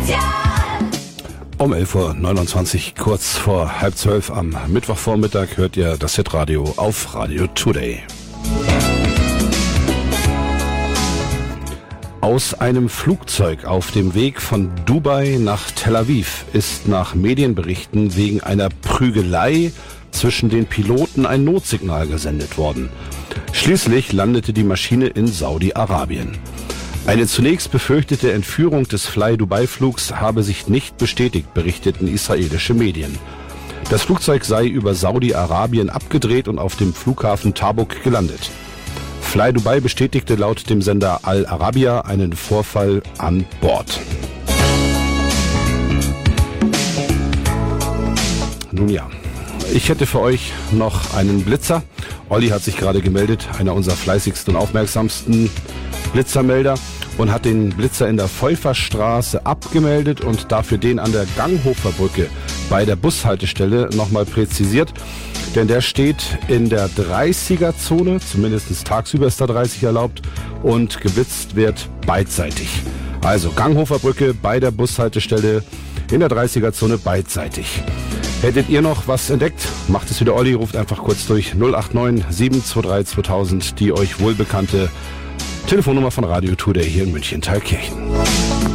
Um 11.29 Uhr, kurz vor 11:30 am Mittwochvormittag, hört ihr das Hitradio auf Radio Today. Aus einem Flugzeug auf dem Weg von Dubai nach Tel Aviv ist nach Medienberichten wegen einer Prügelei zwischen den Piloten ein Notsignal gesendet worden. Schließlich landete die Maschine in Saudi-Arabien. Eine zunächst befürchtete Entführung des Fly-Dubai-Flugs habe sich nicht bestätigt, berichteten israelische Medien. Das Flugzeug sei über Saudi-Arabien abgedreht und auf dem Flughafen Tabuk gelandet. Fly Dubai bestätigte laut dem Sender Al Arabiya einen Vorfall an Bord. Nun ja, ich hätte für euch noch einen Blitzer. Olli hat sich gerade gemeldet, einer unserer fleißigsten und aufmerksamsten Blitzermelder, und hat den Blitzer in der Pfeufferstraße abgemeldet und dafür den an der Ganghofer-Brücke bei der Bushaltestelle nochmal präzisiert. Denn der steht in der 30er-Zone, zumindest tagsüber ist da 30 erlaubt, und geblitzt wird beidseitig. Also Ganghofer-Brücke bei der Bushaltestelle in der 30er-Zone beidseitig. Hättet ihr noch was entdeckt? Macht es wieder Olli, ruft einfach kurz durch 089 723 2000, die euch wohlbekannte Telefonnummer von Radio Today hier in München-Thalkirchen.